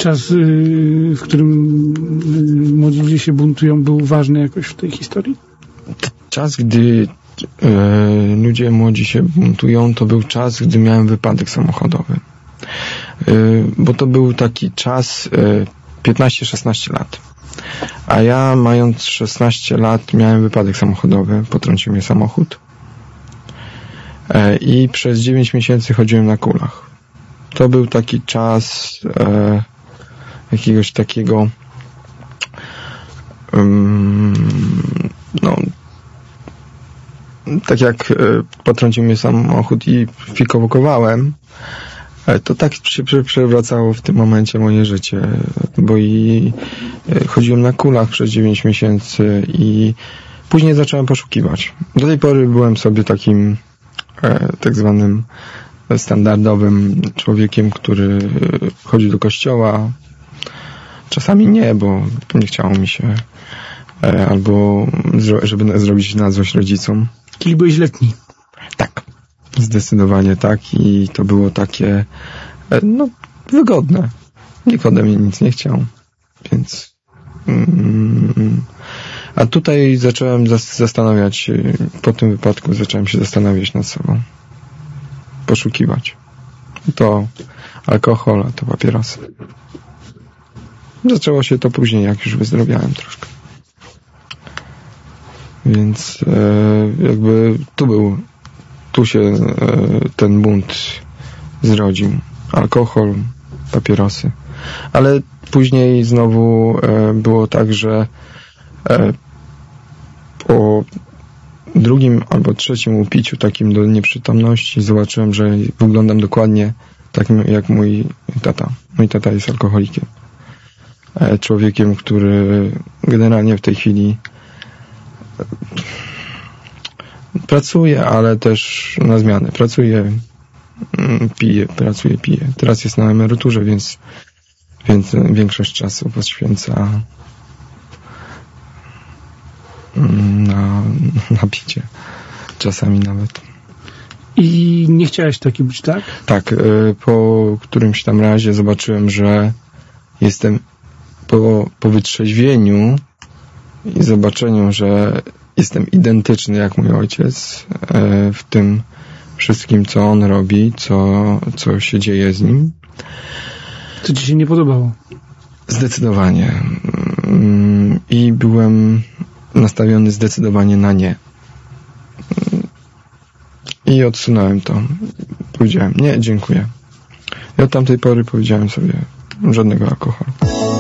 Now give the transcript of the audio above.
czas, w którym młodzi ludzie się buntują, był ważny jakoś w tej historii? Czas, gdy ludzie młodzi się buntują, to był czas, gdy miałem wypadek samochodowy. Bo to był taki czas 15-16 lat. A ja, mając 16 lat, miałem wypadek samochodowy, potrącił mnie samochód i przez 9 miesięcy chodziłem na kulach. To był taki czas jakiegoś takiego tak jak potrącił mnie samochód i fikowałem, to tak się przewracało w tym momencie moje życie, bo i chodziłem na kulach przez 9 miesięcy i później zacząłem poszukiwać. Do tej pory byłem sobie takim tak zwanym standardowym człowiekiem, który chodzi do kościoła. Czasami nie, bo nie chciało mi się, albo żeby zrobić na złość rodzicom. Czyli byłeś letni? Tak, zdecydowanie tak i to było takie wygodne. Nikt ode mnie nic nie chciał, więc a tutaj zacząłem zastanawiać, po tym wypadku zacząłem się zastanawiać nad sobą. Poszukiwać. To alkohol, a to papierosy. Zaczęło się to później, jak już wyzdrowiałem troszkę. Więc jakby tu się ten bunt zrodził. Alkohol, papierosy. Ale później znowu było tak, że po drugim albo trzecim upiciu takim do nieprzytomności zobaczyłem, że wyglądam dokładnie tak jak mój tata. Mój tata jest alkoholikiem. Człowiekiem, który generalnie w tej chwili pracuje, ale też na zmianę. Pracuje, pije. Teraz jest na emeryturze, więc większość czasu poświęca na picie. Czasami nawet. I nie chciałeś taki być, tak? Tak. Po którymś tam razie zobaczyłem, że jestem po wytrzeźwieniu i zobaczeniu, że jestem identyczny jak mój ojciec w tym wszystkim, co on robi, co się dzieje z nim. Co ci się nie podobało? Zdecydowanie. I byłem nastawiony zdecydowanie na nie. I odsunąłem to. Powiedziałem, nie, dziękuję. I od tamtej pory powiedziałem sobie, żadnego alkoholu.